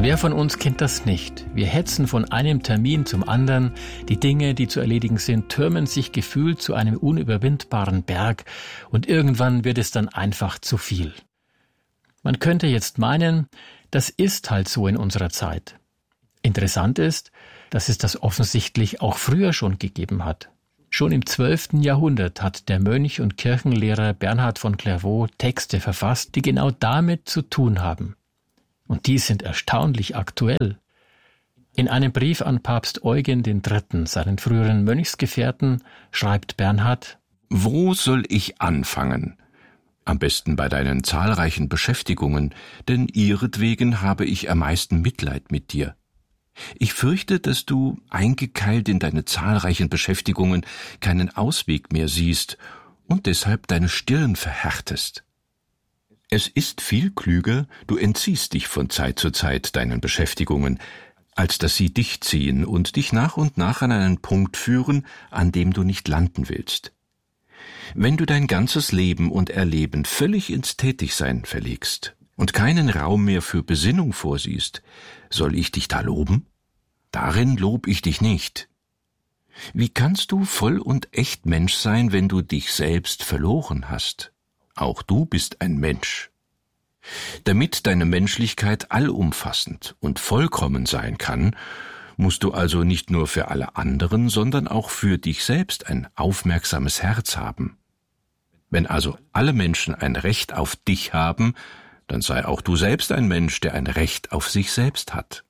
Wer von uns kennt das nicht? Wir hetzen von einem Termin zum anderen, die Dinge, die zu erledigen sind, türmen sich gefühlt zu einem unüberwindbaren Berg und irgendwann wird es dann einfach zu viel. Man könnte jetzt meinen, das ist halt so in unserer Zeit. Interessant ist, dass es das offensichtlich auch früher schon gegeben hat. Schon im 12. Jahrhundert hat der Mönch und Kirchenlehrer Bernhard von Clairvaux Texte verfasst, die genau damit zu tun haben. Und die sind erstaunlich aktuell. In einem Brief an Papst Eugen III., seinen früheren Mönchsgefährten, schreibt Bernhard: Wo soll ich anfangen? Am besten bei deinen zahlreichen Beschäftigungen, denn ihretwegen habe ich am meisten Mitleid mit dir. Ich fürchte, dass du, eingekeilt in deine zahlreichen Beschäftigungen, keinen Ausweg mehr siehst und deshalb deine Stirn verhärtest. Es ist viel klüger, du entziehst dich von Zeit zu Zeit deinen Beschäftigungen, als dass sie dich ziehen und dich nach und nach an einen Punkt führen, an dem du nicht landen willst. Wenn du dein ganzes Leben und Erleben völlig ins Tätigsein verlegst und keinen Raum mehr für Besinnung vorsiehst, soll ich dich da loben? Darin lob ich dich nicht. Wie kannst du voll und echt Mensch sein, wenn du dich selbst verloren hast? Auch du bist ein Mensch. Damit deine Menschlichkeit allumfassend und vollkommen sein kann, musst du also nicht nur für alle anderen, sondern auch für dich selbst ein aufmerksames Herz haben. Wenn also alle Menschen ein Recht auf dich haben, dann sei auch du selbst ein Mensch, der ein Recht auf sich selbst hat.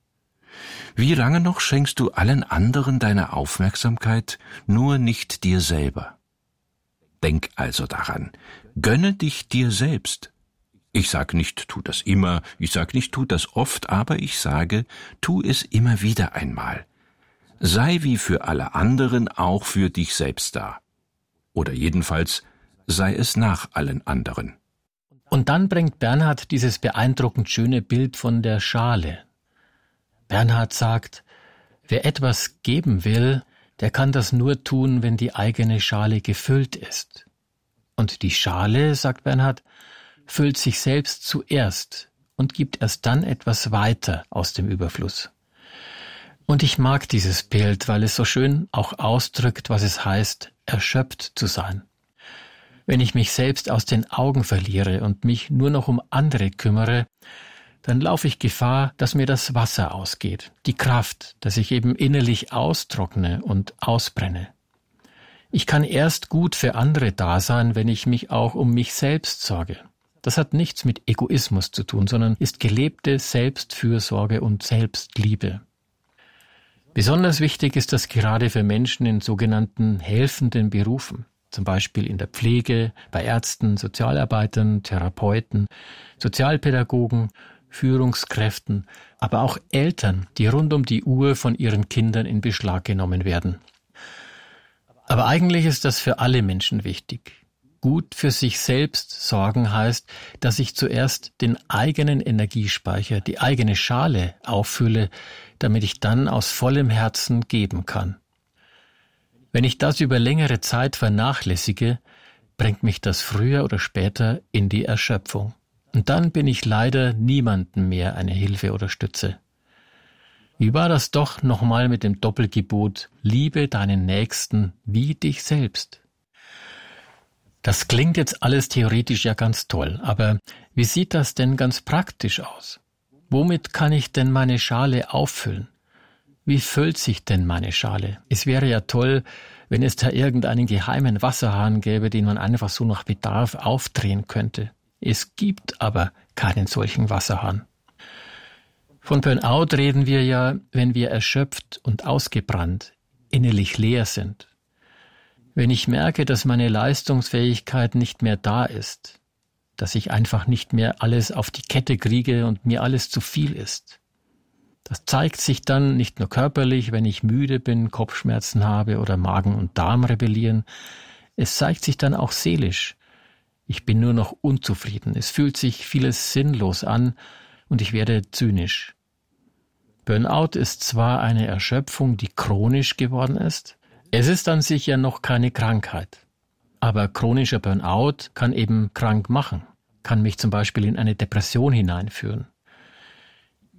Wie lange noch schenkst du allen anderen deine Aufmerksamkeit, nur nicht dir selber? Denk also daran, gönne dich dir selbst. Ich sag nicht, tu das immer, ich sag nicht, tu das oft, aber ich sage, tu es immer wieder einmal. Sei wie für alle anderen auch für dich selbst da. Oder jedenfalls, sei es nach allen anderen. Und dann bringt Bernhard dieses beeindruckend schöne Bild von der Schale. Bernhard sagt, wer etwas geben will, der kann das nur tun, wenn die eigene Schale gefüllt ist. Und die Schale, sagt Bernhard, füllt sich selbst zuerst und gibt erst dann etwas weiter aus dem Überfluss. Und ich mag dieses Bild, weil es so schön auch ausdrückt, was es heißt, erschöpft zu sein. Wenn ich mich selbst aus den Augen verliere und mich nur noch um andere kümmere, dann laufe ich Gefahr, dass mir das Wasser ausgeht, die Kraft, dass ich eben innerlich austrockne und ausbrenne. Ich kann erst gut für andere da sein, wenn ich mich auch um mich selbst sorge. Das hat nichts mit Egoismus zu tun, sondern ist gelebte Selbstfürsorge und Selbstliebe. Besonders wichtig ist das gerade für Menschen in sogenannten helfenden Berufen, zum Beispiel in der Pflege, bei Ärzten, Sozialarbeitern, Therapeuten, Sozialpädagogen, Führungskräften, aber auch Eltern, die rund um die Uhr von ihren Kindern in Beschlag genommen werden. Aber eigentlich ist das für alle Menschen wichtig. Gut für sich selbst sorgen heißt, dass ich zuerst den eigenen Energiespeicher, die eigene Schale auffülle, damit ich dann aus vollem Herzen geben kann. Wenn ich das über längere Zeit vernachlässige, bringt mich das früher oder später in die Erschöpfung. Und dann bin ich leider niemandem mehr eine Hilfe oder Stütze. Wie war das doch nochmal mit dem Doppelgebot, liebe deinen Nächsten wie dich selbst? Das klingt jetzt alles theoretisch ja ganz toll, aber wie sieht das denn ganz praktisch aus? Womit kann ich denn meine Schale auffüllen? Wie füllt sich denn meine Schale? Es wäre ja toll, wenn es da irgendeinen geheimen Wasserhahn gäbe, den man einfach so nach Bedarf aufdrehen könnte. Es gibt aber keinen solchen Wasserhahn. Von Burnout reden wir ja, wenn wir erschöpft und ausgebrannt, innerlich leer sind. Wenn ich merke, dass meine Leistungsfähigkeit nicht mehr da ist, dass ich einfach nicht mehr alles auf die Kette kriege und mir alles zu viel ist. Das zeigt sich dann nicht nur körperlich, wenn ich müde bin, Kopfschmerzen habe oder Magen und Darm rebellieren. Es zeigt sich dann auch seelisch. Ich bin nur noch unzufrieden. Es fühlt sich vieles sinnlos an und ich werde zynisch. Burnout ist zwar eine Erschöpfung, die chronisch geworden ist. Es ist an sich ja noch keine Krankheit. Aber chronischer Burnout kann eben krank machen, kann mich zum Beispiel in eine Depression hineinführen.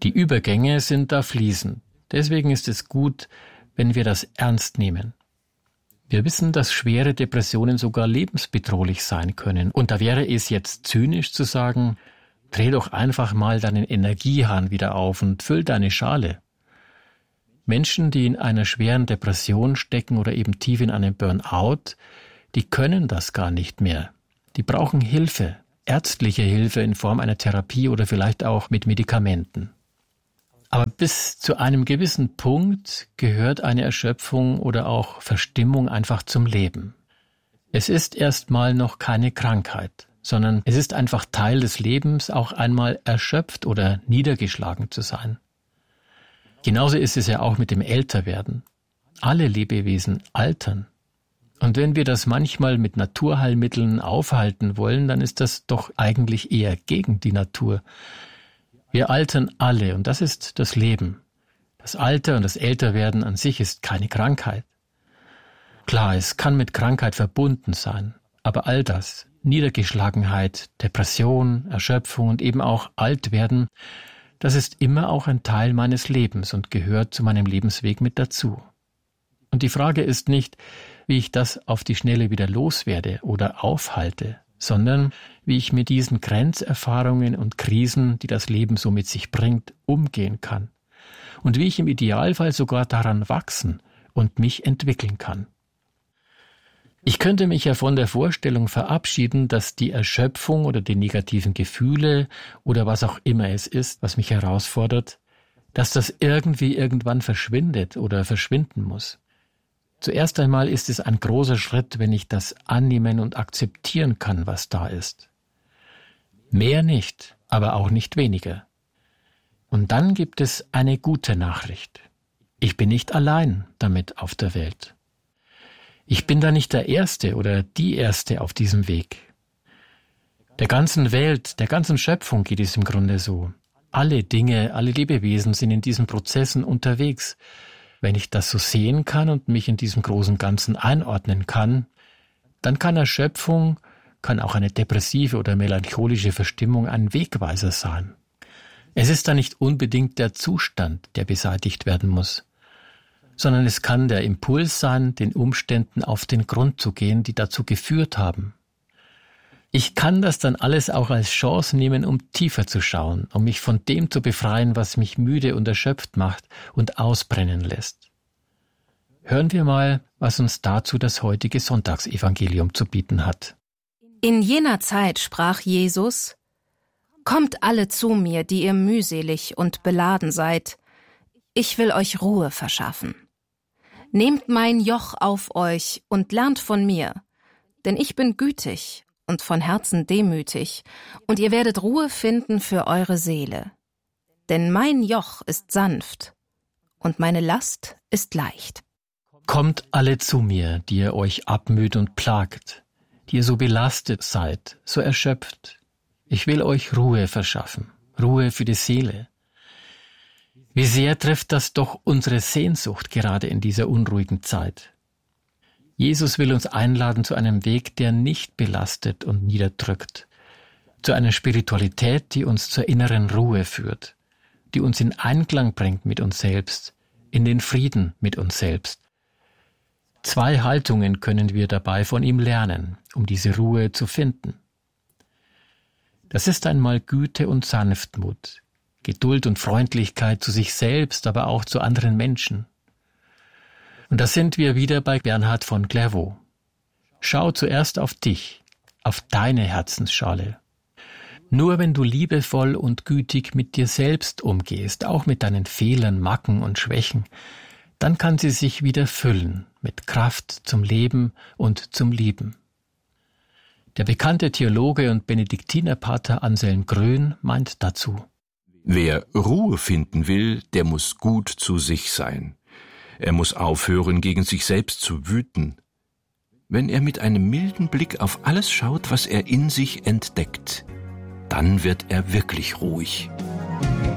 Die Übergänge sind da fließend. Deswegen ist es gut, wenn wir das ernst nehmen. Wir wissen, dass schwere Depressionen sogar lebensbedrohlich sein können. Und da wäre es jetzt zynisch zu sagen, dreh doch einfach mal deinen Energiehahn wieder auf und füll deine Schale. Menschen, die in einer schweren Depression stecken oder eben tief in einem Burnout, die können das gar nicht mehr. Die brauchen Hilfe, ärztliche Hilfe in Form einer Therapie oder vielleicht auch mit Medikamenten. Aber bis zu einem gewissen Punkt gehört eine Erschöpfung oder auch Verstimmung einfach zum Leben. Es ist erstmal noch keine Krankheit, sondern es ist einfach Teil des Lebens, auch einmal erschöpft oder niedergeschlagen zu sein. Genauso ist es ja auch mit dem Älterwerden. Alle Lebewesen altern. Und wenn wir das manchmal mit Naturheilmitteln aufhalten wollen, dann ist das doch eigentlich eher gegen die Natur. Wir altern alle und das ist das Leben. Das Alter und das Älterwerden an sich ist keine Krankheit. Klar, es kann mit Krankheit verbunden sein, aber all das, Niedergeschlagenheit, Depression, Erschöpfung und eben auch Altwerden, das ist immer auch ein Teil meines Lebens und gehört zu meinem Lebensweg mit dazu. Und die Frage ist nicht, wie ich das auf die Schnelle wieder loswerde oder aufhalte, sondern wie ich mit diesen Grenzerfahrungen und Krisen, die das Leben so mit sich bringt, umgehen kann. Und wie ich im Idealfall sogar daran wachsen und mich entwickeln kann. Ich könnte mich ja von der Vorstellung verabschieden, dass die Erschöpfung oder die negativen Gefühle oder was auch immer es ist, was mich herausfordert, dass das irgendwie irgendwann verschwindet oder verschwinden muss. Zuerst einmal ist es ein großer Schritt, wenn ich das annehmen und akzeptieren kann, was da ist. Mehr nicht, aber auch nicht weniger. Und dann gibt es eine gute Nachricht. Ich bin nicht allein damit auf der Welt. Ich bin da nicht der Erste oder die Erste auf diesem Weg. Der ganzen Welt, der ganzen Schöpfung geht es im Grunde so. Alle Dinge, alle Lebewesen sind in diesen Prozessen unterwegs. Wenn ich das so sehen kann und mich in diesem großen Ganzen einordnen kann, dann kann Erschöpfung, kann auch eine depressive oder melancholische Verstimmung ein Wegweiser sein. Es ist da nicht unbedingt der Zustand, der beseitigt werden muss, sondern es kann der Impuls sein, den Umständen auf den Grund zu gehen, die dazu geführt haben. Ich kann das dann alles auch als Chance nehmen, um tiefer zu schauen, um mich von dem zu befreien, was mich müde und erschöpft macht und ausbrennen lässt. Hören wir mal, was uns dazu das heutige Sonntagsevangelium zu bieten hat. In jener Zeit sprach Jesus: Kommt alle zu mir, die ihr mühselig und beladen seid. Ich will euch Ruhe verschaffen. Nehmt mein Joch auf euch und lernt von mir, denn ich bin gütig und von Herzen demütig, und ihr werdet Ruhe finden für eure Seele. Denn mein Joch ist sanft und meine Last ist leicht. Kommt alle zu mir, die ihr euch abmüht und plagt, die ihr so belastet seid, so erschöpft. Ich will euch Ruhe verschaffen, Ruhe für die Seele. Wie sehr trifft das doch unsere Sehnsucht gerade in dieser unruhigen Zeit. Jesus will uns einladen zu einem Weg, der nicht belastet und niederdrückt, zu einer Spiritualität, die uns zur inneren Ruhe führt, die uns in Einklang bringt mit uns selbst, in den Frieden mit uns selbst. 2 Haltungen können wir dabei von ihm lernen, um diese Ruhe zu finden. Das ist einmal Güte und Sanftmut, Geduld und Freundlichkeit zu sich selbst, aber auch zu anderen Menschen. Und da sind wir wieder bei Bernhard von Clairvaux. Schau zuerst auf dich, auf deine Herzensschale. Nur wenn du liebevoll und gütig mit dir selbst umgehst, auch mit deinen Fehlern, Macken und Schwächen, dann kann sie sich wieder füllen mit Kraft zum Leben und zum Lieben. Der bekannte Theologe und Benediktinerpater Anselm Grün meint dazu: Wer Ruhe finden will, der muss gut zu sich sein. Er muss aufhören, gegen sich selbst zu wüten. Wenn er mit einem milden Blick auf alles schaut, was er in sich entdeckt, dann wird er wirklich ruhig.